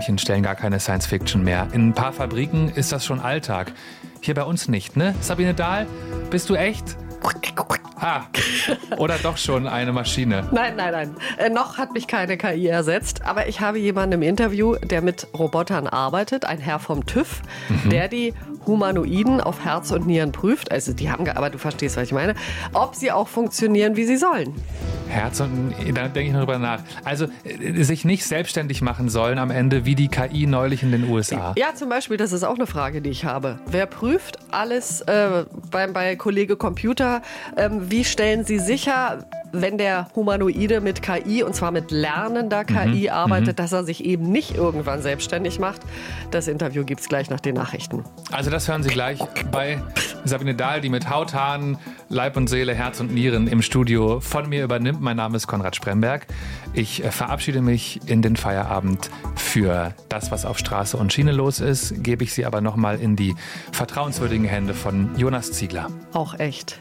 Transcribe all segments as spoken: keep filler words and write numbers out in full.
manchen Stellen gar keine Science-Fiction mehr. In ein paar Fabriken ist das schon Alltag. Hier bei uns nicht, ne? Sabine Dahl, bist du echt? Ah, oder doch schon eine Maschine? Nein, nein, nein. Äh, noch hat mich keine K I ersetzt. Aber ich habe jemanden im Interview, der mit Robotern arbeitet. Ein Herr vom TÜV, mhm. der die Humanoiden auf Herz und Nieren prüft. Also die haben, aber du verstehst, was ich meine. Ob sie auch funktionieren, wie sie sollen. Herz und, da denke ich noch drüber nach. Also sich nicht selbstständig machen sollen am Ende, wie die K I neulich in den U S A. Ja, zum Beispiel, das ist auch eine Frage, die ich habe. Wer prüft alles äh, bei, bei Kollege Computer? Ähm, wie stellen Sie sicher, wenn der Humanoide mit K I, und zwar mit lernender K I mhm, arbeitet, mhm. dass er sich eben nicht irgendwann selbstständig macht? Das Interview gibt es gleich nach den Nachrichten. Also das hören Sie gleich bei Sabine Dahl, die mit Haut, Haaren, Leib und Seele, Herz und Nieren im Studio von mir übernimmt. Mein Name ist Konrad Spremberg. Ich verabschiede mich in den Feierabend. Für das, was auf Straße und Schiene los ist, gebe ich Sie aber nochmal in die vertrauenswürdigen Hände von Jonas Ziegler. Auch echt.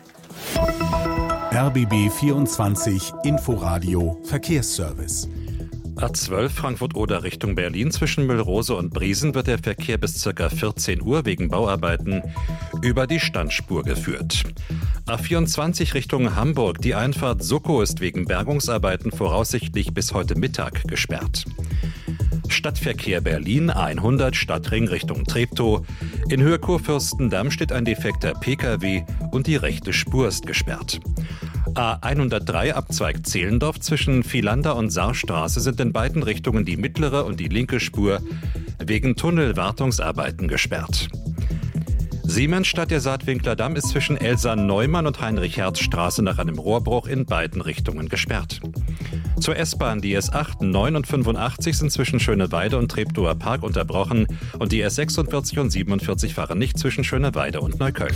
R B B vierundzwanzig Inforadio Verkehrsservice. A zwölf Frankfurt-Oder Richtung Berlin zwischen Müllrose und Briesen wird der Verkehr bis ca. vierzehn Uhr wegen Bauarbeiten über die Standspur geführt. A vierundzwanzig Richtung Hamburg, die Einfahrt Suckow ist wegen Bergungsarbeiten voraussichtlich bis heute Mittag gesperrt. Stadtverkehr Berlin hundert Stadtring Richtung Treptow. In Höhe Kurfürstendamm steht ein defekter P K W und die rechte Spur ist gesperrt. A hundertdrei Abzweig Zehlendorf zwischen Vielander und Saarstraße sind in beiden Richtungen die mittlere und die linke Spur wegen Tunnelwartungsarbeiten gesperrt. Siemens Stadt der Saatwinkler Damm ist zwischen Elsa Neumann und Heinrich-Herz-Straße nach einem Rohrbruch in beiden Richtungen gesperrt. Zur S-Bahn, die S acht, neun und fünfundachtzig sind zwischen Schöneweide und Treptower Park unterbrochen und die S sechsundvierzig und siebenundvierzig fahren nicht zwischen Schöneweide und Neukölln.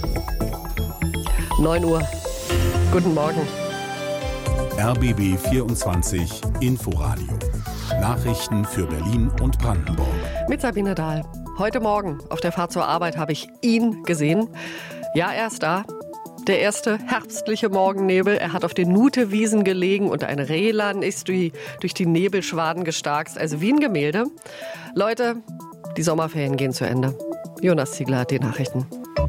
neun Uhr. Guten Morgen. R B B vierundzwanzig Inforadio. Nachrichten für Berlin und Brandenburg. Mit Sabine Dahl. Heute Morgen auf der Fahrt zur Arbeit habe ich ihn gesehen. Ja, er ist da. Der erste herbstliche Morgennebel. Er hat auf den Nutewiesen gelegen und ein Rehlein ist durch, durch die Nebelschwaden gestarkst. Also wie ein Gemälde. Leute, die Sommerferien gehen zu Ende. Jonas Ziegler hat die Nachrichten.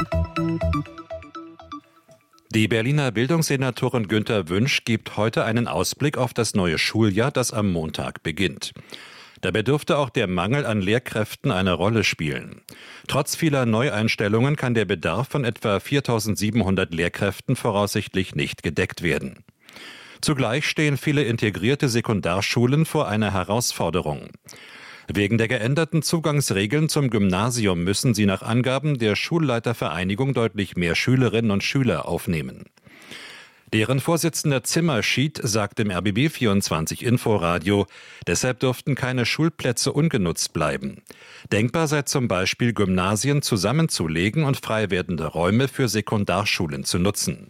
Die Berliner Bildungssenatorin Günter Wünsch gibt heute einen Ausblick auf das neue Schuljahr, das am Montag beginnt. Dabei dürfte auch der Mangel an Lehrkräften eine Rolle spielen. Trotz vieler Neueinstellungen kann der Bedarf von etwa viertausendsiebenhundert Lehrkräften voraussichtlich nicht gedeckt werden. Zugleich stehen viele integrierte Sekundarschulen vor einer Herausforderung. Wegen der geänderten Zugangsregeln zum Gymnasium müssen sie nach Angaben der Schulleitervereinigung deutlich mehr Schülerinnen und Schüler aufnehmen. Deren Vorsitzender Zimmerschied sagt im R B B vierundzwanzig Inforadio, deshalb dürften keine Schulplätze ungenutzt bleiben. Denkbar sei zum Beispiel, Gymnasien zusammenzulegen und frei werdende Räume für Sekundarschulen zu nutzen.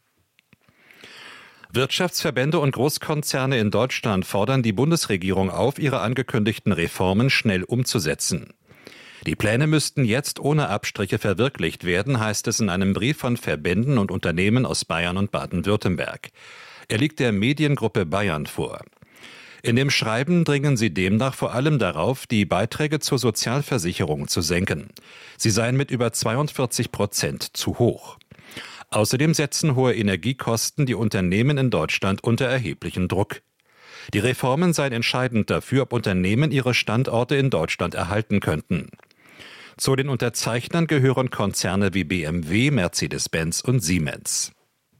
Wirtschaftsverbände und Großkonzerne in Deutschland fordern die Bundesregierung auf, ihre angekündigten Reformen schnell umzusetzen. Die Pläne müssten jetzt ohne Abstriche verwirklicht werden, heißt es in einem Brief von Verbänden und Unternehmen aus Bayern und Baden-Württemberg. Er liegt der Mediengruppe Bayern vor. In dem Schreiben dringen sie demnach vor allem darauf, die Beiträge zur Sozialversicherung zu senken. Sie seien mit über zweiundvierzig Prozent zu hoch. Außerdem setzen hohe Energiekosten die Unternehmen in Deutschland unter erheblichen Druck. Die Reformen seien entscheidend dafür, ob Unternehmen ihre Standorte in Deutschland erhalten könnten. Zu den Unterzeichnern gehören Konzerne wie B M W, Mercedes-Benz und Siemens.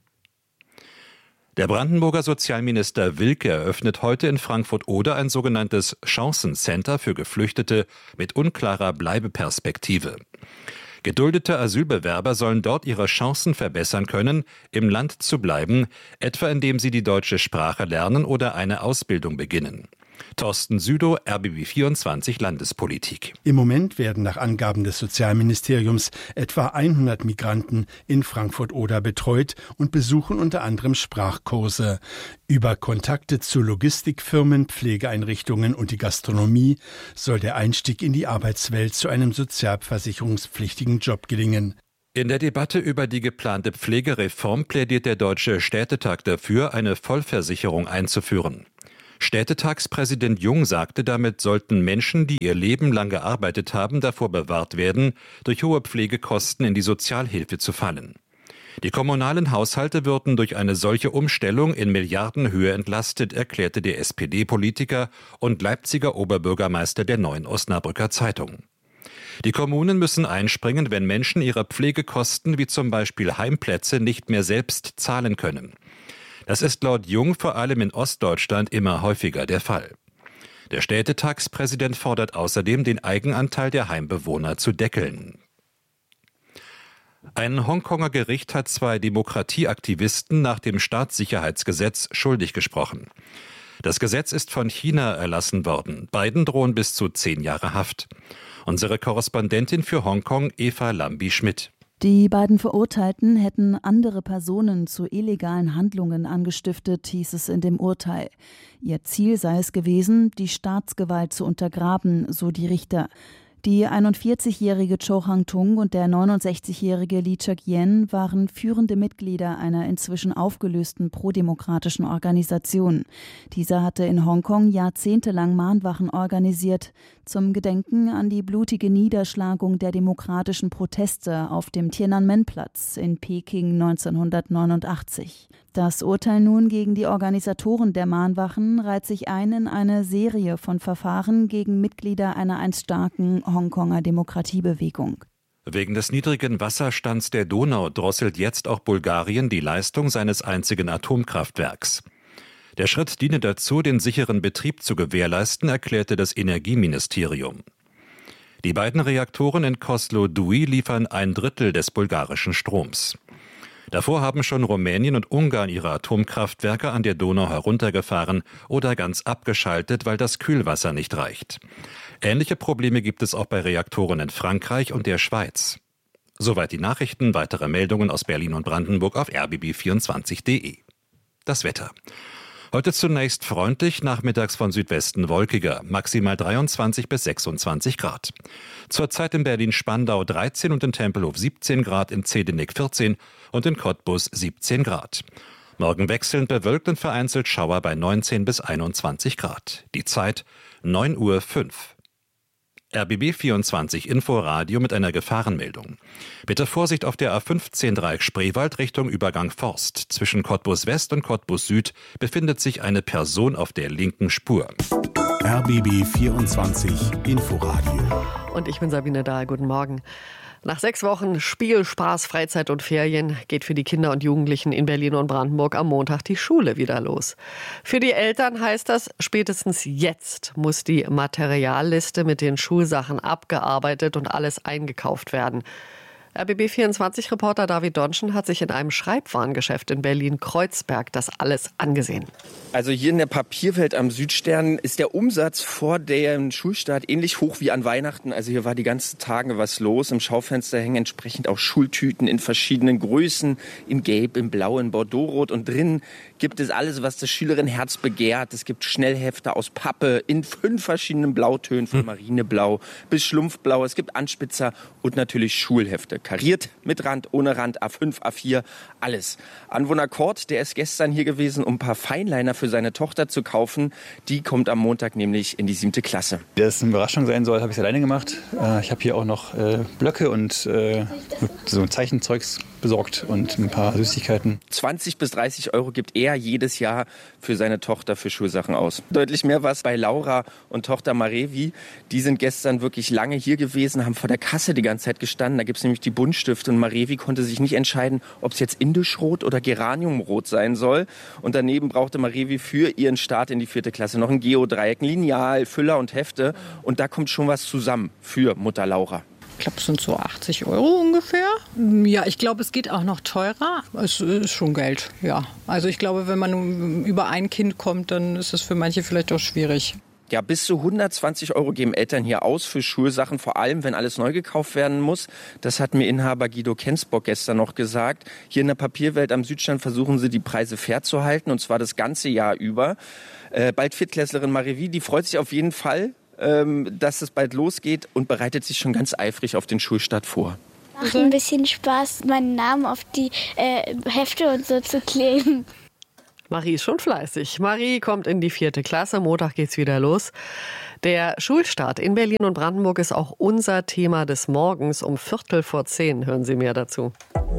Der Brandenburger Sozialminister Wilke eröffnet heute in Frankfurt-Oder ein sogenanntes Chancencenter für Geflüchtete mit unklarer Bleibeperspektive. Geduldete Asylbewerber sollen dort ihre Chancen verbessern können, im Land zu bleiben, etwa indem sie die deutsche Sprache lernen oder eine Ausbildung beginnen. Thorsten Südow, R B B vierundzwanzig Landespolitik. Im Moment werden nach Angaben des Sozialministeriums etwa hundert Migranten in Frankfurt-Oder betreut und besuchen unter anderem Sprachkurse. Über Kontakte zu Logistikfirmen, Pflegeeinrichtungen und die Gastronomie soll der Einstieg in die Arbeitswelt zu einem sozialversicherungspflichtigen Job gelingen. In der Debatte über die geplante Pflegereform plädiert der Deutsche Städtetag dafür, eine Vollversicherung einzuführen. Städtetagspräsident Jung sagte, damit sollten Menschen, die ihr Leben lang gearbeitet haben, davor bewahrt werden, durch hohe Pflegekosten in die Sozialhilfe zu fallen. Die kommunalen Haushalte würden durch eine solche Umstellung in Milliardenhöhe entlastet, erklärte der S P D-Politiker und Leipziger Oberbürgermeister der Neuen Osnabrücker Zeitung. Die Kommunen müssen einspringen, wenn Menschen ihre Pflegekosten wie zum Beispiel Heimplätze nicht mehr selbst zahlen können. Das ist laut Jung vor allem in Ostdeutschland immer häufiger der Fall. Der Städtetagspräsident fordert außerdem, den Eigenanteil der Heimbewohner zu deckeln. Ein Hongkonger Gericht hat zwei Demokratieaktivisten nach dem Staatssicherheitsgesetz schuldig gesprochen. Das Gesetz ist von China erlassen worden. Beiden drohen bis zu zehn Jahre Haft. Unsere Korrespondentin für Hongkong, Eva Lambi-Schmidt. Die beiden Verurteilten hätten andere Personen zu illegalen Handlungen angestiftet, hieß es in dem Urteil. Ihr Ziel sei es gewesen, die Staatsgewalt zu untergraben, so die Richter. Die einundvierzigjährige Cho Hang-tung und der neunundsechzigjährige Lee Chuk-yen waren führende Mitglieder einer inzwischen aufgelösten prodemokratischen Organisation. Dieser hatte in Hongkong jahrzehntelang Mahnwachen organisiert, zum Gedenken an die blutige Niederschlagung der demokratischen Proteste auf dem Tiananmen-Platz in Peking neunzehnhundertneunundachtzig. Das Urteil nun gegen die Organisatoren der Mahnwachen reiht sich ein in eine Serie von Verfahren gegen Mitglieder einer einst starken Hongkonger Demokratiebewegung. Wegen des niedrigen Wasserstands der Donau drosselt jetzt auch Bulgarien die Leistung seines einzigen Atomkraftwerks. Der Schritt diene dazu, den sicheren Betrieb zu gewährleisten, erklärte das Energieministerium. Die beiden Reaktoren in Kozloduy liefern ein Drittel des bulgarischen Stroms. Davor haben schon Rumänien und Ungarn ihre Atomkraftwerke an der Donau heruntergefahren oder ganz abgeschaltet, weil das Kühlwasser nicht reicht. Ähnliche Probleme gibt es auch bei Reaktoren in Frankreich und der Schweiz. Soweit die Nachrichten, weitere Meldungen aus Berlin und Brandenburg auf r b b vierundzwanzig punkt de. Das Wetter. Heute zunächst freundlich, nachmittags von Südwesten wolkiger, maximal dreiundzwanzig bis sechsundzwanzig Grad. Zurzeit in Berlin-Spandau dreizehn und in Tempelhof siebzehn Grad, in Zehdenick vierzehn und in Cottbus siebzehn Grad. Morgen wechselnd bewölkt und vereinzelt Schauer bei neunzehn bis einundzwanzig Grad. Die Zeit neun Uhr fünf. R B B vierundzwanzig Inforadio mit einer Gefahrenmeldung. Bitte Vorsicht auf der A fünfzehn Dreieck Spreewald Richtung Übergang Forst. Zwischen Cottbus West und Cottbus Süd befindet sich eine Person auf der linken Spur. R B B vierundzwanzig Inforadio. Und ich bin Sabine Dahl. Guten Morgen. Nach sechs Wochen Spiel, Spaß, Freizeit und Ferien geht für die Kinder und Jugendlichen in Berlin und Brandenburg am Montag die Schule wieder los. Für die Eltern heißt das, spätestens jetzt muss die Materialliste mit den Schulsachen abgearbeitet und alles eingekauft werden. R B B vierundzwanzig-Reporter David Donschen hat sich in einem Schreibwarengeschäft in Berlin-Kreuzberg das alles angesehen. Also hier in der Papierwelt am Südstern ist der Umsatz vor dem Schulstart ähnlich hoch wie an Weihnachten. Also hier war die ganzen Tage was los. Im Schaufenster hängen entsprechend auch Schultüten in verschiedenen Größen, in Gelb, in Blau, in Bordeaux-Rot. Und drin gibt es alles, was das Schülerinnenherz begehrt. Es gibt Schnellhefte aus Pappe in fünf verschiedenen Blautönen, von Marineblau bis Schlumpfblau. Es gibt Anspitzer und natürlich Schulhefte. Kariert, mit Rand, ohne Rand, A fünf, A vier, alles. Anwohner Kort, der ist gestern hier gewesen, um ein paar Feinliner für seine Tochter zu kaufen. Die kommt am Montag nämlich in die siebte Klasse. Dass es eine Überraschung sein soll, habe ich es alleine gemacht. Ich habe hier auch noch Blöcke und so Zeichenzeugs besorgt und ein paar Süßigkeiten. zwanzig bis dreißig Euro gibt er jedes Jahr für seine Tochter für Schulsachen aus. Deutlich mehr war es bei Laura und Tochter Marevi. Die sind gestern wirklich lange hier gewesen, haben vor der Kasse die ganze Zeit gestanden. Da gibt es nämlich die Buntstifte und Marevi konnte sich nicht entscheiden, ob es jetzt Indischrot oder Geraniumrot sein soll. Und daneben brauchte Marevi für ihren Start in die vierte Klasse noch ein Geodreieck, ein Lineal, Füller und Hefte. Und da kommt schon was zusammen für Mutter Laura. Ich glaube, es sind so achtzig Euro ungefähr. Ja, ich glaube, es geht auch noch teurer. Es ist schon Geld, ja. Also ich glaube, wenn man über ein Kind kommt, dann ist es für manche vielleicht auch schwierig. Ja, bis zu hundertzwanzig Euro geben Eltern hier aus für Schulsachen, vor allem wenn alles neu gekauft werden muss. Das hat mir Inhaber Guido Kensbock gestern noch gesagt. Hier in der Papierwelt am Südstand versuchen sie, die Preise fair zu halten, und zwar das ganze Jahr über. Äh, bald Viertklässlerin Marevi, die freut sich auf jeden Fall, dass es bald losgeht, und bereitet sich schon ganz eifrig auf den Schulstart vor. Macht ein bisschen Spaß, meinen Namen auf die äh, Hefte und so zu kleben. Marie ist schon fleißig. Marie kommt in die vierte Klasse. Montag geht's wieder los. Der Schulstart in Berlin und Brandenburg ist auch unser Thema des Morgens. Um Viertel vor zehn hören Sie mehr dazu.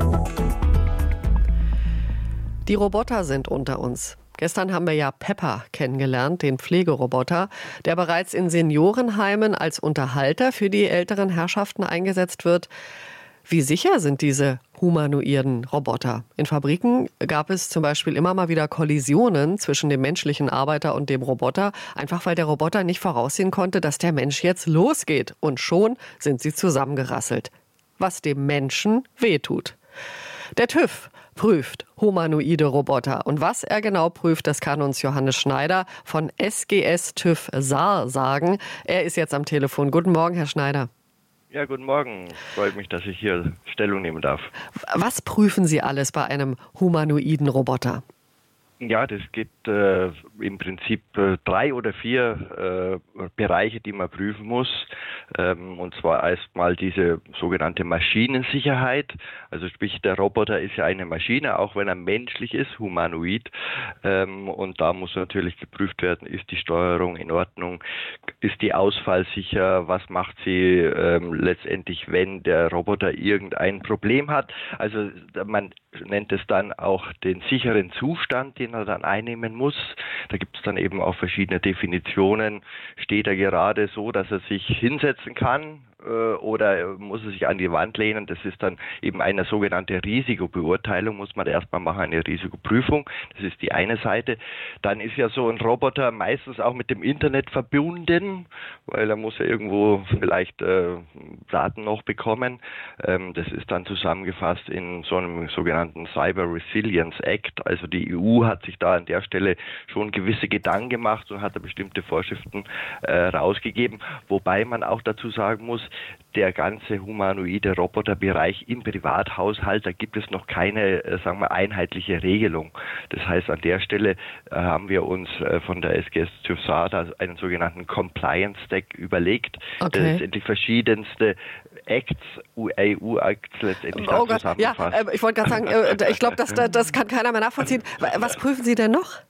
Die Roboter sind unter uns. Gestern haben wir ja Pepper kennengelernt, den Pflegeroboter, der bereits in Seniorenheimen als Unterhalter für die älteren Herrschaften eingesetzt wird. Wie sicher sind diese humanoiden Roboter? In Fabriken gab es zum Beispiel immer mal wieder Kollisionen zwischen dem menschlichen Arbeiter und dem Roboter, einfach weil der Roboter nicht voraussehen konnte, dass der Mensch jetzt losgeht. Und schon sind sie zusammengerasselt, was dem Menschen wehtut. Der TÜV prüft humanoide Roboter. Und was er genau prüft, das kann uns Johannes Schneider von S G S TÜV Saar sagen. Er ist jetzt am Telefon. Guten Morgen, Herr Schneider. Ja, guten Morgen. Freut mich, dass ich hier Stellung nehmen darf. Was prüfen Sie alles bei einem humanoiden Roboter? Ja, das gibt äh, im Prinzip äh, drei oder vier äh, Bereiche, die man prüfen muss. Ähm, und zwar erstmal diese sogenannte Maschinensicherheit. Also sprich, der Roboter ist ja eine Maschine, auch wenn er menschlich ist, humanoid. Ähm, und da muss natürlich geprüft werden, ist die Steuerung in Ordnung, ist die Ausfall sicher, was macht sie ähm, letztendlich, wenn der Roboter irgendein Problem hat. Also man nennt es dann auch den sicheren Zustand, den er dann einnehmen muss. Da gibt es dann eben auch verschiedene Definitionen. Steht er gerade so, dass er sich hinsetzen kann, oder muss er sich an die Wand lehnen? Das ist dann eben eine sogenannte Risikobeurteilung, muss man erstmal machen, eine Risikoprüfung. Das ist die eine Seite. Dann ist ja so ein Roboter meistens auch mit dem Internet verbunden, weil er muss ja irgendwo vielleicht äh, Daten noch bekommen. Ähm, das ist dann zusammengefasst in so einem sogenannten Cyber Resilience Act. Also die E U hat sich da an der Stelle schon gewisse Gedanken gemacht und hat da bestimmte Vorschriften äh, rausgegeben, wobei man auch dazu sagen muss, der ganze humanoide Roboterbereich im Privathaushalt, da gibt es noch keine, äh, sagen wir, einheitliche Regelung. Das heißt, an der Stelle äh, haben wir uns äh, von der S G S TÜV Saar einen sogenannten Compliance Stack überlegt, okay, der letztendlich verschiedenste Acts, E U-Acts letztendlich oh da zusammenfasst. Ja, äh, ich wollte gerade sagen, äh, ich glaube, das, das kann keiner mehr nachvollziehen. Was prüfen Sie denn noch?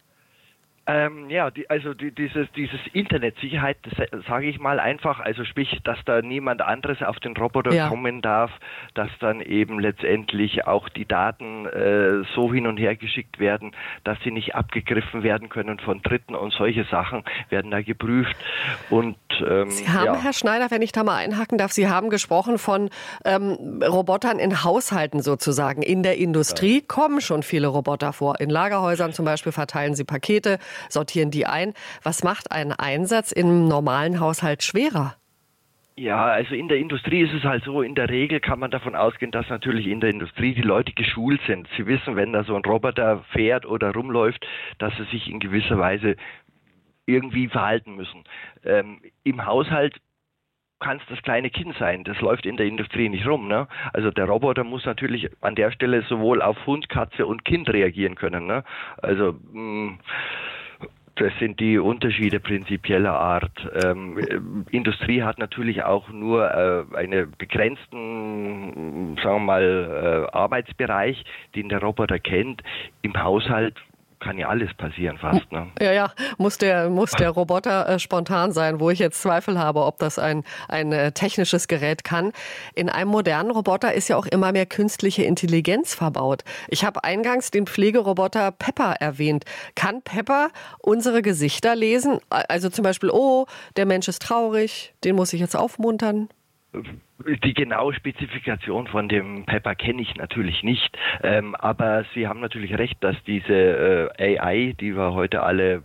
Ähm, ja, die, also die, dieses, dieses Internetsicherheit, das sage ich mal einfach, also sprich, dass da niemand anderes auf den Roboter ja. kommen darf, dass dann eben letztendlich auch die Daten äh, so hin und her geschickt werden, dass sie nicht abgegriffen werden können von Dritten und solche Sachen werden da geprüft. Und ähm, Sie haben, ja. Herr Schneider, wenn ich da mal einhaken darf, Sie haben gesprochen von ähm, Robotern in Haushalten sozusagen. In der Industrie ja. kommen schon viele Roboter vor. In Lagerhäusern zum Beispiel verteilen sie Pakete, sortieren die ein. Was macht einen Einsatz im normalen Haushalt schwerer? Ja, also in der Industrie ist es halt so, in der Regel kann man davon ausgehen, dass natürlich in der Industrie die Leute geschult sind. Sie wissen, wenn da so ein Roboter fährt oder rumläuft, dass sie sich in gewisser Weise irgendwie verhalten müssen. Ähm, im Haushalt kann es das kleine Kind sein. Das läuft in der Industrie nicht rum. Ne? Also der Roboter muss natürlich an der Stelle sowohl auf Hund, Katze und Kind reagieren können. Ne? Also mh, das sind die Unterschiede prinzipieller Art. Ähm, Industrie hat natürlich auch nur äh, einen begrenzten, sagen wir mal, äh, Arbeitsbereich, den der Roboter kennt. Im Haushalt kann ja alles passieren fast. Ne? Ja, ja, muss der, muss der Roboter äh, spontan sein, wo ich jetzt Zweifel habe, ob das ein, ein äh, technisches Gerät kann. In einem modernen Roboter ist ja auch immer mehr künstliche Intelligenz verbaut. Ich habe eingangs den Pflegeroboter Pepper erwähnt. Kann Pepper unsere Gesichter lesen? Also zum Beispiel, oh, der Mensch ist traurig, den muss ich jetzt aufmuntern. Die genaue Spezifikation von dem Pepper kenne ich natürlich nicht, ähm, aber Sie haben natürlich recht, dass diese äh, A I, die wir heute alle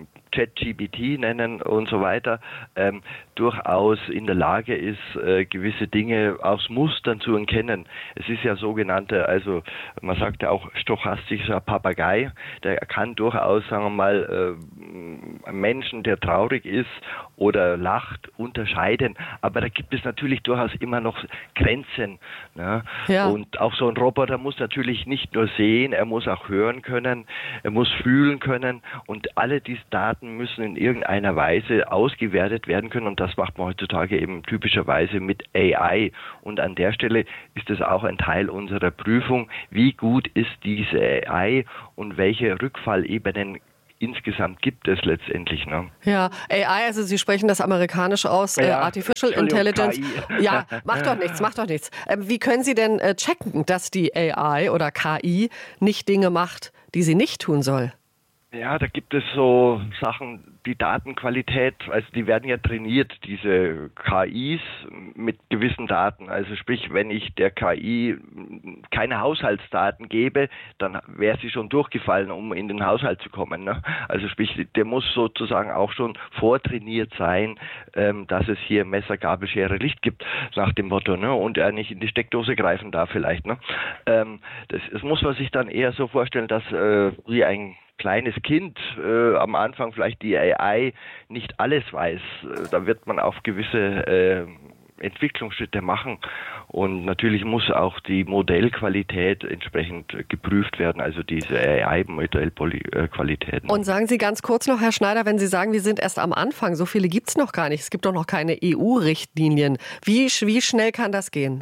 ChatGPT nennen und so weiter, ähm, durchaus in der Lage ist, äh, gewisse Dinge aus Mustern zu erkennen. Es ist ja sogenannte, also man sagt ja auch stochastischer Papagei, der kann durchaus, sagen wir mal, äh, einen Menschen, der traurig ist oder lacht, unterscheiden. Aber da gibt es natürlich durchaus immer noch Grenzen. Ne? Ja. Und auch so ein Roboter muss natürlich nicht nur sehen, er muss auch hören können, er muss fühlen können und alle diese Daten müssen in irgendeiner Weise ausgewertet werden können und das das macht man heutzutage eben typischerweise mit A I. Und an der Stelle ist es auch ein Teil unserer Prüfung, wie gut ist diese A I und welche Rückfallebenen insgesamt gibt es letztendlich. Ne? Ja, A I, also Sie sprechen das amerikanisch aus, ja, äh, Artificial Intelligence. K I. Ja, macht doch nichts, macht doch nichts. Ähm, wie können Sie denn äh, checken, dass die A I oder K I nicht Dinge macht, die sie nicht tun soll? Ja, da gibt es so Sachen, die Datenqualität, also die werden ja trainiert, diese K Is mit gewissen Daten. Also sprich, wenn ich der K I keine Haushaltsdaten gebe, dann wäre sie schon durchgefallen, um in den Haushalt zu kommen. Ne? Also sprich, der muss sozusagen auch schon vortrainiert sein, ähm, dass es hier Messer, Gabel, Schere, Licht gibt, nach dem Motto, ne? Und er nicht in die Steckdose greifen darf vielleicht. Ne? Ähm, das, das muss man sich dann eher so vorstellen, dass äh, wie ein kleines Kind äh, am Anfang vielleicht die A I nicht alles weiß. Da wird man auf gewisse äh, Entwicklungsschritte machen und natürlich muss auch die Modellqualität entsprechend geprüft werden, also diese A I-Modellqualitäten. Und sagen Sie ganz kurz noch, Herr Schneider, wenn Sie sagen, wir sind erst am Anfang, so viele gibt es noch gar nicht, es gibt doch noch keine E U-Richtlinien. Wie, wie schnell kann das gehen?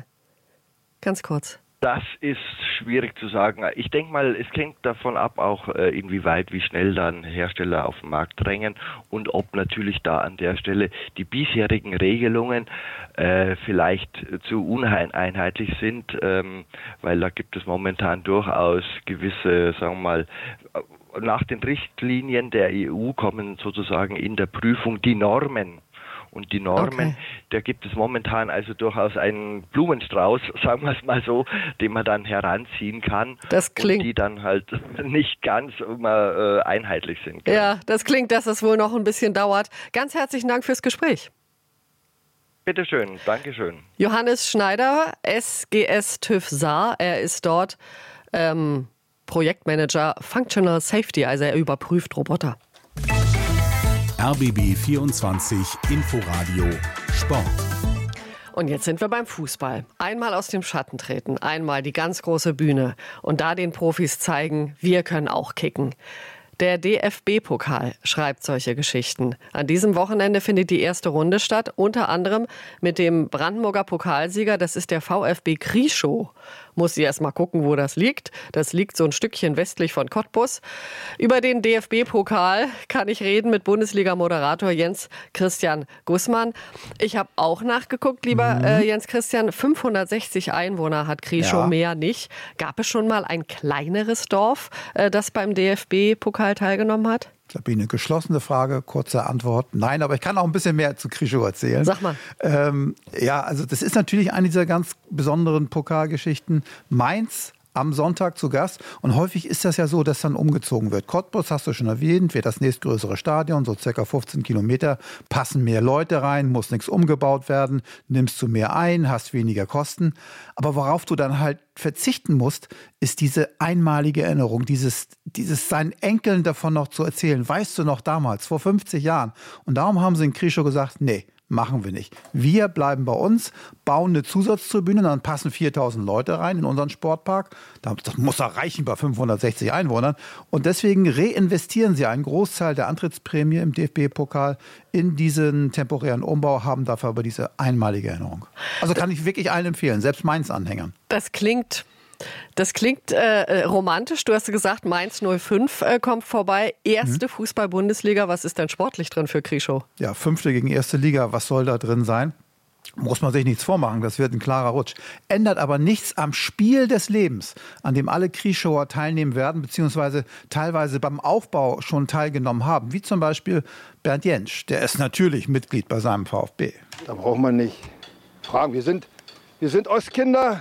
Ganz kurz. Das ist schwierig zu sagen. Ich denke mal, es hängt davon ab, auch äh, inwieweit, wie schnell dann Hersteller auf den Markt drängen und ob natürlich da an der Stelle die bisherigen Regelungen äh, vielleicht zu uneinheitlich sind, ähm, weil da gibt es momentan durchaus gewisse, sagen wir mal, nach den Richtlinien der E U kommen sozusagen in der Prüfung die Normen. Und die Normen, okay. Da gibt es momentan also durchaus einen Blumenstrauß, sagen wir es mal so, den man dann heranziehen kann. Das klingt. Und die dann halt nicht ganz immer äh, einheitlich sind. Gell? Ja, das klingt, dass es wohl noch ein bisschen dauert. Ganz herzlichen Dank fürs Gespräch. Bitteschön, Dankeschön. Johannes Schneider, S G S TÜV Saar, er ist dort ähm, Projektmanager Functional Safety, also er überprüft Roboter. R B B vierundzwanzig Inforadio Sport. Und jetzt sind wir beim Fußball. Einmal aus dem Schatten treten, einmal die ganz große Bühne und da den Profis zeigen, wir können auch kicken. Der D F B-Pokal schreibt solche Geschichten. An diesem Wochenende findet die erste Runde statt, unter anderem mit dem Brandenburger Pokalsieger, das ist der VfB Krieschow. Muss ich erst mal gucken, wo das liegt. Das liegt so ein Stückchen westlich von Cottbus. Über den D F B-Pokal kann ich reden mit Bundesliga-Moderator Jens Christian Gussmann. Ich habe auch nachgeguckt, lieber mhm. äh, Jens Christian, fünfhundertsechzig Einwohner hat Krieschow, ja. Mehr nicht. Gab es schon mal ein kleineres Dorf, äh, das beim D F B-Pokal teilgenommen hat? Sabine, geschlossene Frage, kurze Antwort. Nein, aber ich kann auch ein bisschen mehr zu Krieschow erzählen. Sag mal. Ähm, ja, also das ist natürlich eine dieser ganz besonderen Pokalgeschichten. Mainz am Sonntag zu Gast. Und häufig ist das ja so, dass dann umgezogen wird. Cottbus, hast du schon erwähnt, wird das nächstgrößere Stadion, so circa fünfzehn Kilometer, passen mehr Leute rein, muss nichts umgebaut werden, nimmst du mehr ein, hast weniger Kosten. Aber worauf du dann halt verzichten musst, ist diese einmalige Erinnerung, dieses, dieses seinen Enkeln davon noch zu erzählen. Weißt du noch damals, vor fünfzig Jahren? Und darum haben sie in Krieschow gesagt, nee, machen wir nicht. Wir bleiben bei uns, bauen eine Zusatztribüne, dann passen viertausend Leute rein in unseren Sportpark. Das muss auch reichen bei fünfhundertsechzig Einwohnern. Und deswegen reinvestieren sie einen Großteil der Antrittsprämie im D F B-Pokal in diesen temporären Umbau, haben dafür aber diese einmalige Erinnerung. Also kann ich wirklich allen empfehlen, selbst Mainz-Anhängern. Das klingt... Das klingt äh, romantisch. Du hast gesagt, Mainz null fünf äh, kommt vorbei. Erste mhm. Fußball-Bundesliga. Was ist denn sportlich drin für Krieschow? Ja, fünfte gegen erste Liga. Was soll da drin sein? Muss man sich nichts vormachen. Das wird ein klarer Rutsch. Ändert aber nichts am Spiel des Lebens, an dem alle Krieschower teilnehmen werden, beziehungsweise teilweise beim Aufbau schon teilgenommen haben. Wie zum Beispiel Bernd Jentsch. Der ist natürlich Mitglied bei seinem VfB. Da braucht man nicht fragen. Wir sind, wir sind Ostkinder.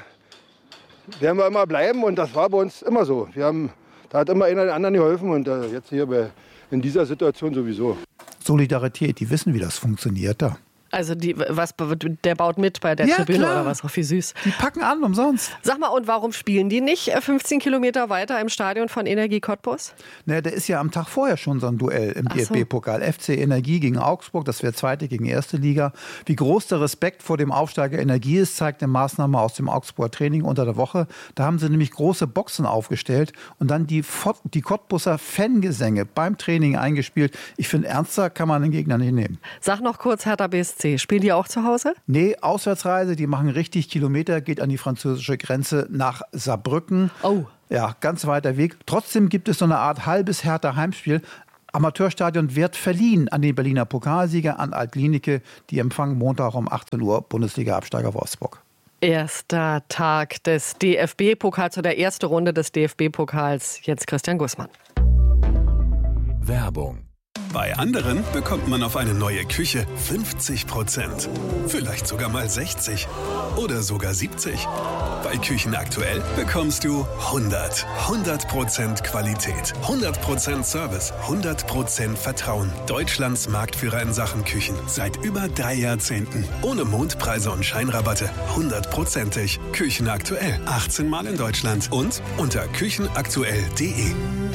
Werden wir immer bleiben und das war bei uns immer so. Wir haben, da hat immer einer den anderen geholfen und äh, jetzt hier bei, in dieser Situation sowieso. Solidarität, die wissen, wie das funktioniert da. Also die, was, der baut mit bei der ja, Tribüne klar. Oder was? Auch wie süß. Die packen an, umsonst. Sag mal, und warum spielen die nicht fünfzehn Kilometer weiter im Stadion von Energie Cottbus? Na, der ist ja am Tag vorher schon so ein Duell im Ach D F B-Pokal. So. F C Energie gegen Augsburg, das wäre zweite gegen erste Liga. Wie groß der Respekt vor dem Aufsteiger Energie ist, zeigt eine Maßnahme aus dem Augsburger Training unter der Woche. Da haben sie nämlich große Boxen aufgestellt und dann die, die Cottbuser Fangesänge beim Training eingespielt. Ich finde, ernster kann man den Gegner nicht nehmen. Sag noch kurz Hertha B S C. C. Spielen die auch zu Hause? Nee, Auswärtsreise, die machen richtig Kilometer, geht an die französische Grenze nach Saarbrücken. Oh. Ja, ganz weiter Weg. Trotzdem gibt es so eine Art halbes Hertha-Heimspiel. Amateurstadion wird verliehen an den Berliner Pokalsieger, an Alt-Glienicke. Die empfangen Montag um achtzehn Uhr Bundesliga-Absteiger Wolfsburg. Erster Tag des D F B-Pokals oder erste Runde des D F B-Pokals. Jetzt Christian Gußmann. Werbung. Bei anderen bekommt man auf eine neue Küche fünfzig Prozent. Vielleicht sogar mal sechzig oder sogar siebzig. Bei Küchen aktuell bekommst du hundert. hundert Prozent Qualität, hundert Prozent Service, hundert Prozent Vertrauen. Deutschlands Marktführer in Sachen Küchen. Seit über drei Jahrzehnten. Ohne Mondpreise und Scheinrabatte. hundertprozentig. Küchen aktuell. achtzehn Mal in Deutschland und unter küchenaktuell punkt de.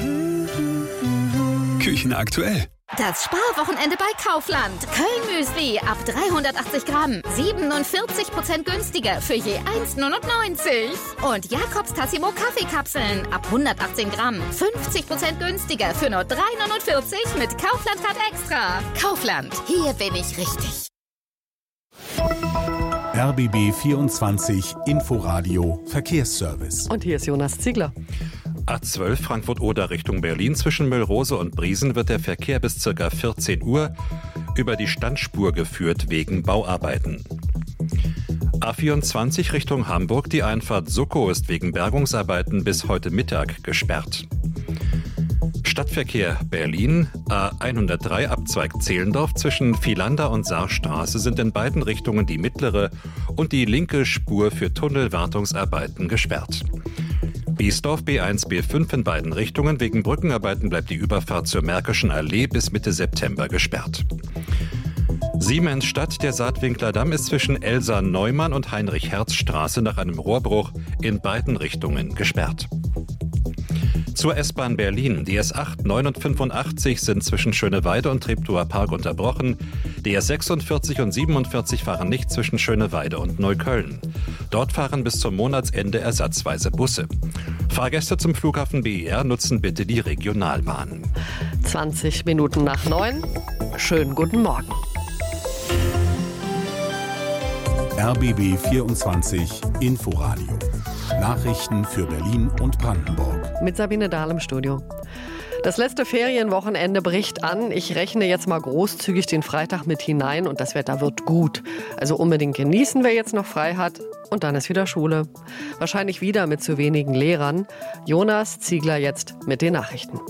Küchen aktuell. Das Sparwochenende bei Kaufland. Köln-Müsli ab dreihundertachtzig Gramm. siebenundvierzig Prozent günstiger für je eins Komma neunundneunzig. Und Jakobs Tassimo Kaffeekapseln ab hundertachtzehn Gramm. fünfzig Prozent günstiger für nur drei Komma neunundvierzig mit Kaufland Card Extra. Kaufland, hier bin ich richtig. R B B vierundzwanzig Inforadio Verkehrsservice. Und hier ist Jonas Ziegler. A zwölf Frankfurt-Oder Richtung Berlin. Zwischen Müllrose und Briesen wird der Verkehr bis ca. vierzehn Uhr über die Standspur geführt wegen Bauarbeiten. A vierundzwanzig Richtung Hamburg. Die Einfahrt Suckow ist wegen Bergungsarbeiten bis heute Mittag gesperrt. Stadtverkehr Berlin. A hundertdrei Abzweig Zehlendorf zwischen Vielander und Saarstraße sind in beiden Richtungen die mittlere und die linke Spur für Tunnelwartungsarbeiten gesperrt. Biesdorf B eins B fünf in beiden Richtungen. Wegen Brückenarbeiten bleibt die Überfahrt zur Märkischen Allee bis Mitte September gesperrt. Siemensstadt, der Saatwinkler Damm ist zwischen Elsa Neumann und Heinrich-Herz-Straße nach einem Rohrbruch in beiden Richtungen gesperrt. Zur S-Bahn Berlin. Die S acht, neun und fünfundachtzig sind zwischen Schöneweide und Treptower Park unterbrochen. Die S sechsundvierzig und siebenundvierzig fahren nicht zwischen Schöneweide und Neukölln. Dort fahren bis zum Monatsende ersatzweise Busse. Fahrgäste zum Flughafen B E R nutzen bitte die Regionalbahn. zwanzig Minuten nach neun. Schönen guten Morgen. R B B vierundzwanzig Inforadio. Nachrichten für Berlin und Brandenburg. Mit Sabine Dahl im Studio. Das letzte Ferienwochenende bricht an. Ich rechne jetzt mal großzügig den Freitag mit hinein und das Wetter wird gut. Also unbedingt genießen, wer jetzt noch frei hat. Und dann ist wieder Schule. Wahrscheinlich wieder mit zu wenigen Lehrern. Jonas Ziegler jetzt mit den Nachrichten.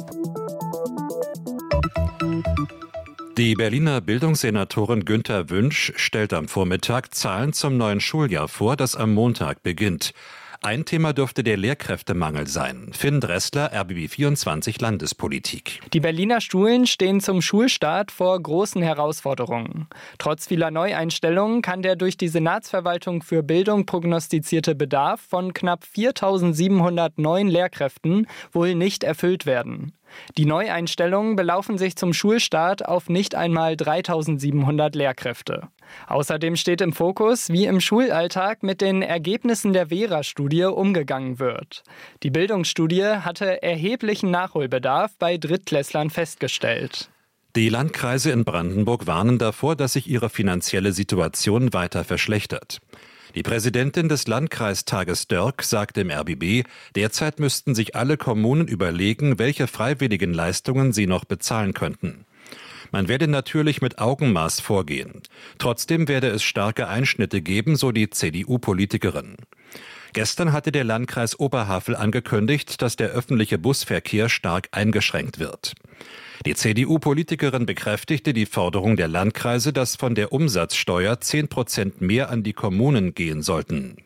Die Berliner Bildungssenatorin Günther Wünsch stellt am Vormittag Zahlen zum neuen Schuljahr vor, das am Montag beginnt. Ein Thema dürfte der Lehrkräftemangel sein. Finn Dressler, R B B vierundzwanzig Landespolitik. Die Berliner Schulen stehen zum Schulstart vor großen Herausforderungen. Trotz vieler Neueinstellungen kann der durch die Senatsverwaltung für Bildung prognostizierte Bedarf von knapp viertausendsiebenhundert neuen Lehrkräften wohl nicht erfüllt werden. Die Neueinstellungen belaufen sich zum Schulstart auf nicht einmal dreitausendsiebenhundert Lehrkräfte. Außerdem steht im Fokus, wie im Schulalltag mit den Ergebnissen der Vera-Studie umgegangen wird. Die Bildungsstudie hatte erheblichen Nachholbedarf bei Drittklässlern festgestellt. Die Landkreise in Brandenburg warnen davor, dass sich ihre finanzielle Situation weiter verschlechtert. Die Präsidentin des Landkreistages Dörk sagt im R B B, derzeit müssten sich alle Kommunen überlegen, welche freiwilligen Leistungen sie noch bezahlen könnten. Man werde natürlich mit Augenmaß vorgehen. Trotzdem werde es starke Einschnitte geben, so die C D U-Politikerin. Gestern hatte der Landkreis Oberhavel angekündigt, dass der öffentliche Busverkehr stark eingeschränkt wird. Die C D U-Politikerin bekräftigte die Forderung der Landkreise, dass von der Umsatzsteuer zehn Prozent mehr an die Kommunen gehen sollten.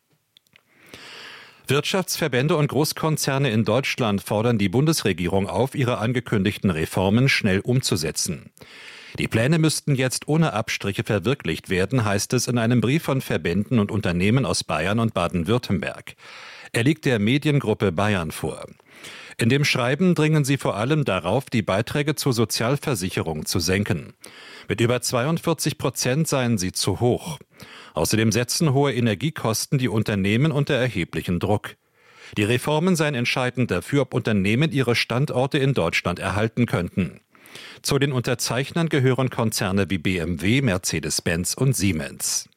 Wirtschaftsverbände und Großkonzerne in Deutschland fordern die Bundesregierung auf, ihre angekündigten Reformen schnell umzusetzen. Die Pläne müssten jetzt ohne Abstriche verwirklicht werden, heißt es in einem Brief von Verbänden und Unternehmen aus Bayern und Baden-Württemberg. Er liegt der Mediengruppe Bayern vor. In dem Schreiben dringen sie vor allem darauf, die Beiträge zur Sozialversicherung zu senken. Mit über zweiundvierzig Prozent seien sie zu hoch. Außerdem setzen hohe Energiekosten die Unternehmen unter erheblichen Druck. Die Reformen seien entscheidend dafür, ob Unternehmen ihre Standorte in Deutschland erhalten könnten. Zu den Unterzeichnern gehören Konzerne wie B M W, Mercedes-Benz und Siemens.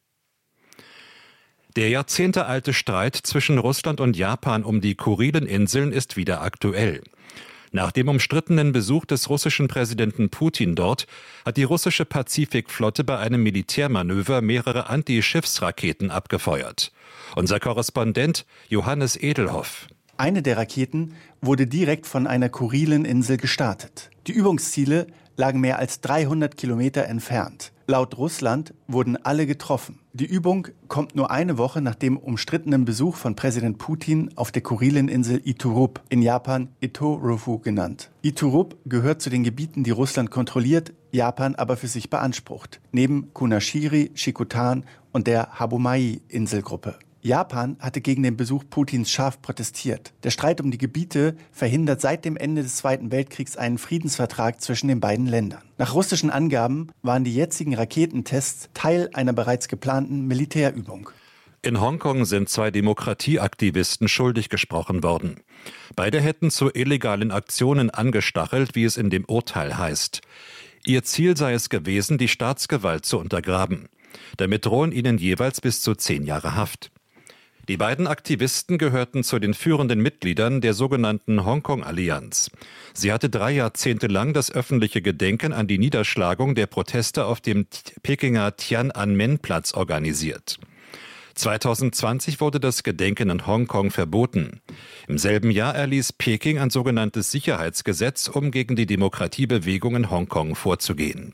Der jahrzehntealte Streit zwischen Russland und Japan um die Kurileninseln ist wieder aktuell. Nach dem umstrittenen Besuch des russischen Präsidenten Putin dort hat die russische Pazifikflotte bei einem Militärmanöver mehrere Anti-Schiffsraketen abgefeuert. Unser Korrespondent Johannes Edelhoff. Eine der Raketen wurde direkt von einer Kurileninsel gestartet. Die Übungsziele lagen mehr als dreihundert Kilometer entfernt. Laut Russland wurden alle getroffen. Die Übung kommt nur eine Woche nach dem umstrittenen Besuch von Präsident Putin auf der Kurileninsel Iturup, in Japan Itorufu genannt. Iturup gehört zu den Gebieten, die Russland kontrolliert, Japan aber für sich beansprucht, neben Kunashiri, Shikotan und der Habomai-Inselgruppe. Japan hatte gegen den Besuch Putins scharf protestiert. Der Streit um die Gebiete verhindert seit dem Ende des Zweiten Weltkriegs einen Friedensvertrag zwischen den beiden Ländern. Nach russischen Angaben waren die jetzigen Raketentests Teil einer bereits geplanten Militärübung. In Hongkong sind zwei Demokratieaktivisten schuldig gesprochen worden. Beide hätten zu illegalen Aktionen angestachelt, wie es in dem Urteil heißt. Ihr Ziel sei es gewesen, die Staatsgewalt zu untergraben. Damit drohen ihnen jeweils bis zu zehn Jahre Haft. Die beiden Aktivisten gehörten zu den führenden Mitgliedern der sogenannten Hongkong-Allianz. Sie hatte drei Jahrzehnte lang das öffentliche Gedenken an die Niederschlagung der Proteste auf dem Pekinger Tian'anmen-Platz organisiert. zweitausendzwanzig wurde das Gedenken in Hongkong verboten. Im selben Jahr erließ Peking ein sogenanntes Sicherheitsgesetz, um gegen die Demokratiebewegung in Hongkong vorzugehen.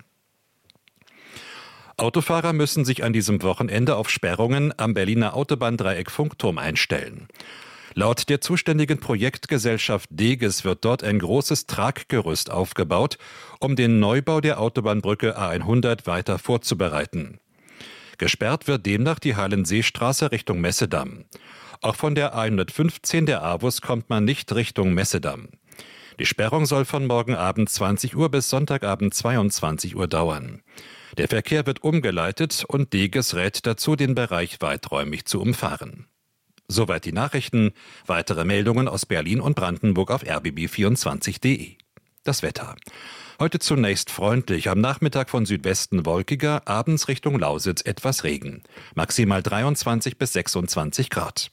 Autofahrer müssen sich an diesem Wochenende auf Sperrungen am Berliner Autobahndreieck Funkturm einstellen. Laut der zuständigen Projektgesellschaft Deges wird dort ein großes Traggerüst aufgebaut, um den Neubau der Autobahnbrücke A hundert weiter vorzubereiten. Gesperrt wird demnach die Hallenseestraße Richtung Messedamm. Auch von der A hundertfünfzehn der A W U S kommt man nicht Richtung Messedamm. Die Sperrung soll von morgen Abend zwanzig Uhr bis Sonntagabend zweiundzwanzig Uhr dauern. Der Verkehr wird umgeleitet und Deges rät dazu, den Bereich weiträumig zu umfahren. Soweit die Nachrichten. Weitere Meldungen aus Berlin und Brandenburg auf r b b vierundzwanzig punkt d e. Das Wetter. Heute zunächst freundlich, am Nachmittag von Südwesten wolkiger, abends Richtung Lausitz etwas Regen. Maximal dreiundzwanzig bis sechsundzwanzig Grad.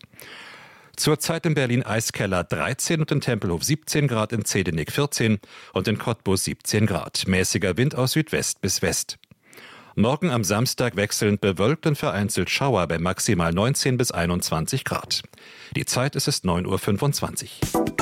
Zurzeit in Berlin Eiskeller dreizehn und in Tempelhof siebzehn Grad, in Zedenik vierzehn und in Cottbus siebzehn Grad. Mäßiger Wind aus Südwest bis West. Morgen am Samstag wechselnd bewölkt und vereinzelt Schauer bei maximal neunzehn bis einundzwanzig Grad. Die Zeit ist es neun Uhr fünfundzwanzig.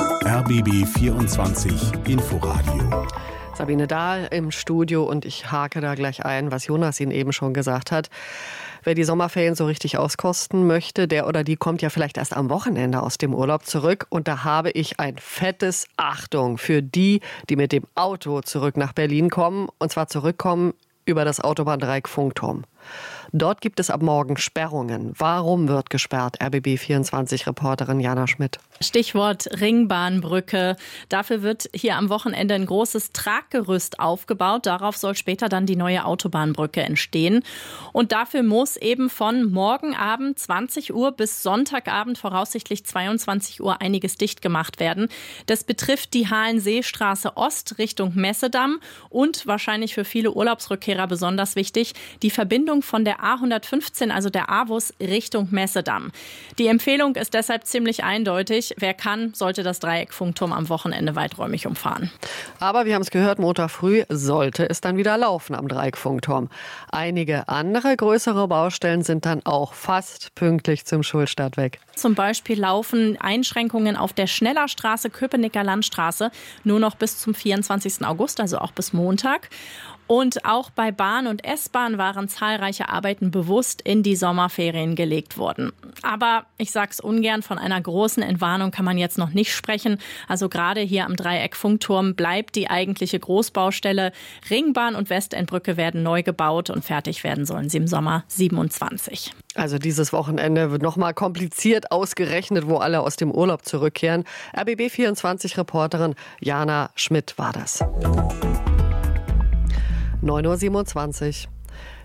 R B B vierundzwanzig Inforadio. Sabine Dahl im Studio und ich hake da gleich ein, was Jonas Ihnen eben schon gesagt hat. Wer die Sommerferien so richtig auskosten möchte, der oder die kommt ja vielleicht erst am Wochenende aus dem Urlaub zurück. Und da habe ich ein fettes Achtung für die, die mit dem Auto zurück nach Berlin kommen. Und zwar zurückkommen über das Autobahndreieck Funkturm. Dort gibt es ab morgen Sperrungen. Warum wird gesperrt? R B B vierundzwanzig-Reporterin Jana Schmidt. Stichwort Ringbahnbrücke. Dafür wird hier am Wochenende ein großes Traggerüst aufgebaut. Darauf soll später dann die neue Autobahnbrücke entstehen. Und dafür muss eben von morgen Abend zwanzig Uhr bis Sonntagabend voraussichtlich zweiundzwanzig Uhr einiges dicht gemacht werden. Das betrifft die Hallenseestraße Ost Richtung Messedamm und wahrscheinlich für viele Urlaubsrückkehrer besonders wichtig, die Verbindung von der A hundertfünfzehn, also der A W U S, Richtung Messedamm. Die Empfehlung ist deshalb ziemlich eindeutig. Wer kann, sollte das Dreieck Funkturm am Wochenende weiträumig umfahren. Aber wir haben es gehört, Montag früh sollte es dann wieder laufen am Dreieck Funkturm. Einige andere größere Baustellen sind dann auch fast pünktlich zum Schulstart weg. Zum Beispiel laufen Einschränkungen auf der Schnellerstraße, Köpenicker Landstraße, nur noch bis zum vierundzwanzigsten August, also auch bis Montag. Und auch bei Bahn und S-Bahn waren zahlreiche Arbeiten bewusst in die Sommerferien gelegt worden. Aber ich sag's ungern, von einer großen Entwarnung kann man jetzt noch nicht sprechen. Also gerade hier am Dreieck Funkturm bleibt die eigentliche Großbaustelle. Ringbahn und Westendbrücke werden neu gebaut und fertig werden sollen sie im Sommer siebenundzwanzig. Also dieses Wochenende wird nochmal kompliziert ausgerechnet, wo alle aus dem Urlaub zurückkehren. R B B vierundzwanzig-Reporterin Jana Schmidt war das. neun Uhr siebenundzwanzig.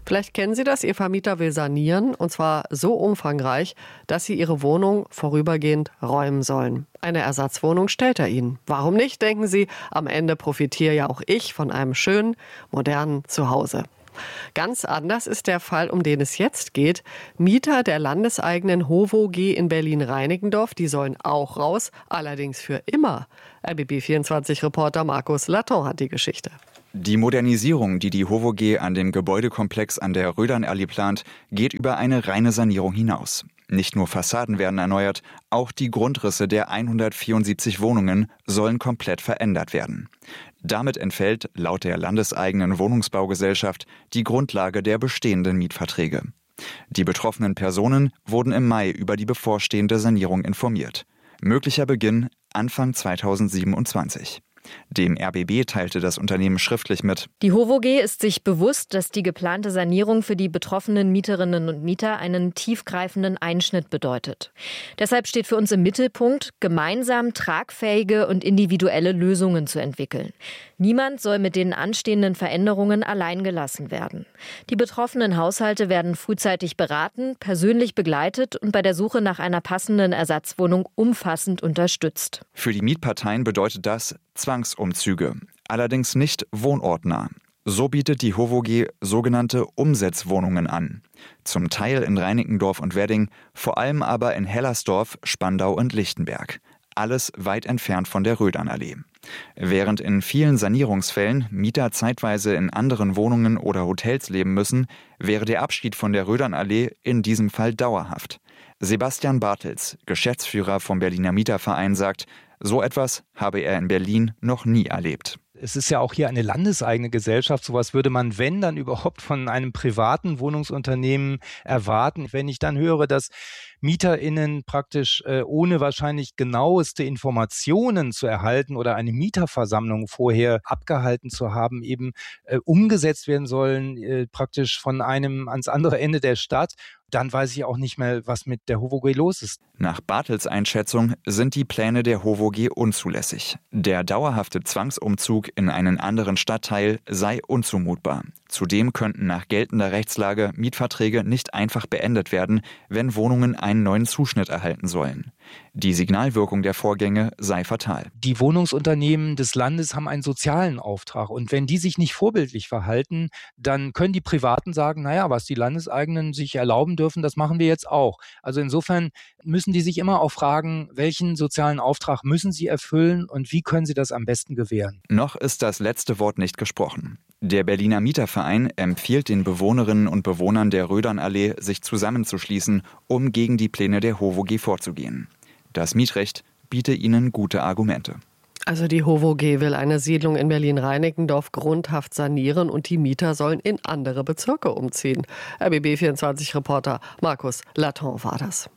Vielleicht kennen Sie das, Ihr Vermieter will sanieren, und zwar so umfangreich, dass Sie Ihre Wohnung vorübergehend räumen sollen. Eine Ersatzwohnung stellt er Ihnen. Warum nicht, denken Sie, am Ende profitiere ja auch ich von einem schönen, modernen Zuhause. Ganz anders ist der Fall, um den es jetzt geht. Mieter der landeseigenen HOVO G in Berlin-Reinickendorf, die sollen auch raus, allerdings für immer. R B B vierundzwanzig-Reporter Markus Laton hat die Geschichte. Die Modernisierung, die die HOVO G an dem Gebäudekomplex an der Rödernallee plant, geht über eine reine Sanierung hinaus. Nicht nur Fassaden werden erneuert, auch die Grundrisse der hundertvierundsiebzig Wohnungen sollen komplett verändert werden. Damit entfällt, laut der landeseigenen Wohnungsbaugesellschaft, die Grundlage der bestehenden Mietverträge. Die betroffenen Personen wurden im Mai über die bevorstehende Sanierung informiert. Möglicher Beginn Anfang zweitausendsiebenundzwanzig. Dem R B B teilte das Unternehmen schriftlich mit: Die HOVO G ist sich bewusst, dass die geplante Sanierung für die betroffenen Mieterinnen und Mieter einen tiefgreifenden Einschnitt bedeutet. Deshalb steht für uns im Mittelpunkt, gemeinsam tragfähige und individuelle Lösungen zu entwickeln. Niemand soll mit den anstehenden Veränderungen allein gelassen werden. Die betroffenen Haushalte werden frühzeitig beraten, persönlich begleitet und bei der Suche nach einer passenden Ersatzwohnung umfassend unterstützt. Für die Mietparteien bedeutet das Zwangsumzüge, allerdings nicht wohnortnah. So bietet die HOVO G sogenannte Umsetzwohnungen an. Zum Teil in Reinickendorf und Wedding, vor allem aber in Hellersdorf, Spandau und Lichtenberg. Alles weit entfernt von der Rödernallee. Während in vielen Sanierungsfällen Mieter zeitweise in anderen Wohnungen oder Hotels leben müssen, wäre der Abschied von der Rödernallee in diesem Fall dauerhaft. Sebastian Bartels, Geschäftsführer vom Berliner Mieterverein, sagt, so etwas habe er in Berlin noch nie erlebt. Es ist ja auch hier eine landeseigene Gesellschaft. Sowas würde man, wenn, dann überhaupt von einem privaten Wohnungsunternehmen erwarten. Wenn ich dann höre, dass MieterInnen praktisch äh, ohne wahrscheinlich genaueste Informationen zu erhalten oder eine Mieterversammlung vorher abgehalten zu haben, eben äh, umgesetzt werden sollen, äh, praktisch von einem ans andere Ende der Stadt, dann weiß ich auch nicht mehr, was mit der HOVO G los ist. Nach Bartels Einschätzung sind die Pläne der HOVO G unzulässig. Der dauerhafte Zwangsumzug in einen anderen Stadtteil sei unzumutbar. Zudem könnten nach geltender Rechtslage Mietverträge nicht einfach beendet werden, wenn Wohnungen einen neuen Zuschnitt erhalten sollen. Die Signalwirkung der Vorgänge sei fatal. Die Wohnungsunternehmen des Landes haben einen sozialen Auftrag. Und wenn die sich nicht vorbildlich verhalten, dann können die Privaten sagen, naja, was die Landeseigenen sich erlauben dürfen, das machen wir jetzt auch. Also insofern müssen die sich immer auch fragen, welchen sozialen Auftrag müssen sie erfüllen und wie können sie das am besten gewähren. Noch ist das letzte Wort nicht gesprochen. Der Berliner Mieterverein empfiehlt den Bewohnerinnen und Bewohnern der Rödernallee, sich zusammenzuschließen, um gegen die Pläne der HOVO G vorzugehen. Das Mietrecht biete ihnen gute Argumente. Also die HOVO G will eine Siedlung in Berlin-Reinickendorf grundhaft sanieren und die Mieter sollen in andere Bezirke umziehen. R B B vierundzwanzig-Reporter Markus Laton war das.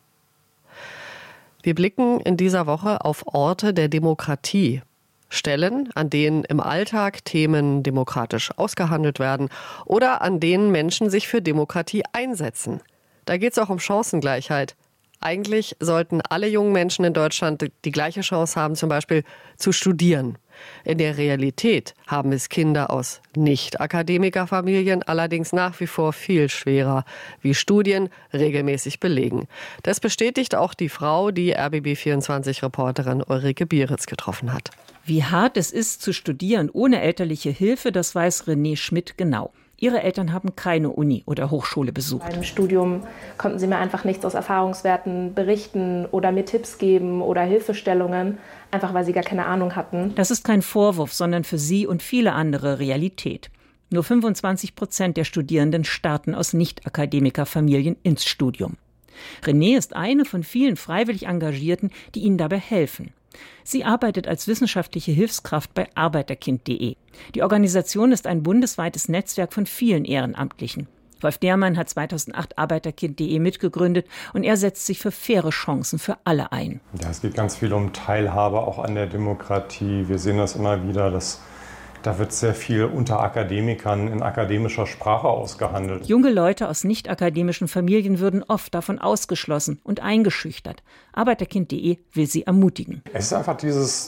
Wir blicken in dieser Woche auf Orte der Demokratie. Stellen, an denen im Alltag Themen demokratisch ausgehandelt werden oder an denen Menschen sich für Demokratie einsetzen. Da geht es auch um Chancengleichheit. Eigentlich sollten alle jungen Menschen in Deutschland die gleiche Chance haben, zum Beispiel zu studieren. In der Realität haben es Kinder aus Nicht-Akademikerfamilien allerdings nach wie vor viel schwerer, wie Studien regelmäßig belegen. Das bestätigt auch die Frau, die R B B vierundzwanzig-Reporterin Ulrike Bieritz getroffen hat. Wie hart es ist, zu studieren ohne elterliche Hilfe, das weiß René Schmidt genau. Ihre Eltern haben keine Uni oder Hochschule besucht. Beim Studium konnten sie mir einfach nichts aus Erfahrungswerten berichten oder mir Tipps geben oder Hilfestellungen, einfach weil sie gar keine Ahnung hatten. Das ist kein Vorwurf, sondern für sie und viele andere Realität. Nur fünfundzwanzig Prozent der Studierenden starten aus Nicht-Akademikerfamilien ins Studium. René ist eine von vielen freiwillig Engagierten, die ihnen dabei helfen. Sie arbeitet als wissenschaftliche Hilfskraft bei Arbeiterkind punkt de. Die Organisation ist ein bundesweites Netzwerk von vielen Ehrenamtlichen. Wolf Dehrmann hat zweitausendacht Arbeiterkind punkt de mitgegründet und er setzt sich für faire Chancen für alle ein. Ja, es geht ganz viel um Teilhabe auch an der Demokratie. Wir sehen das immer wieder, dass da wird sehr viel unter Akademikern in akademischer Sprache ausgehandelt. Junge Leute aus nicht-akademischen Familien würden oft davon ausgeschlossen und eingeschüchtert. Arbeiterkind punkt de will sie ermutigen. Es ist einfach dieses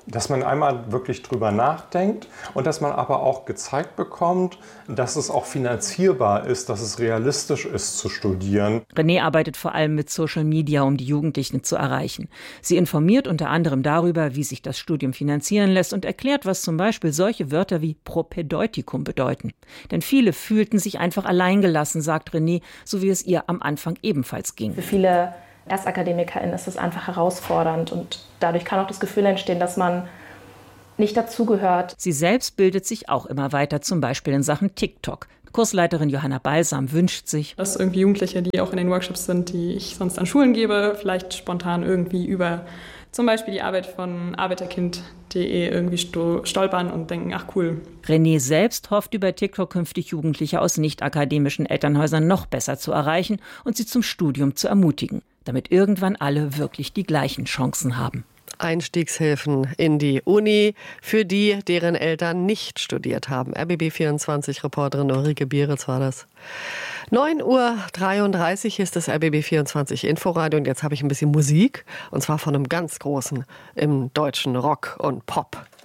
dass man einmal wirklich drüber nachdenkt und dass man aber auch gezeigt bekommt, dass es auch finanzierbar ist, dass es realistisch ist zu studieren. René arbeitet vor allem mit Social Media, um die Jugendlichen zu erreichen. Sie informiert unter anderem darüber, wie sich das Studium finanzieren lässt und erklärt, was zum Beispiel solche Wörter wie Propädeutikum bedeuten. Denn viele fühlten sich einfach alleingelassen, sagt René, so wie es ihr am Anfang ebenfalls ging. Für viele ErstakademikerInnen ist es einfach herausfordernd und dadurch kann auch das Gefühl entstehen, dass man nicht dazugehört. Sie selbst bildet sich auch immer weiter, zum Beispiel in Sachen TikTok. Kursleiterin Johanna Balsam wünscht sich, dass irgendwie Jugendliche, die auch in den Workshops sind, die ich sonst an Schulen gebe, vielleicht spontan irgendwie über zum Beispiel die Arbeit von arbeiterkind punkt de irgendwie stolpern und denken, ach cool. René selbst hofft, über TikTok künftig Jugendliche aus nicht-akademischen Elternhäusern noch besser zu erreichen und sie zum Studium zu ermutigen, damit irgendwann alle wirklich die gleichen Chancen haben. Einstiegshilfen in die Uni für die, deren Eltern nicht studiert haben. R B B vierundzwanzig-Reporterin Ulrike Bieritz war das. neun Uhr dreiunddreißig ist das R B B vierundzwanzig Inforadio und jetzt habe ich ein bisschen Musik und zwar von einem ganz großen im deutschen Rock und Pop.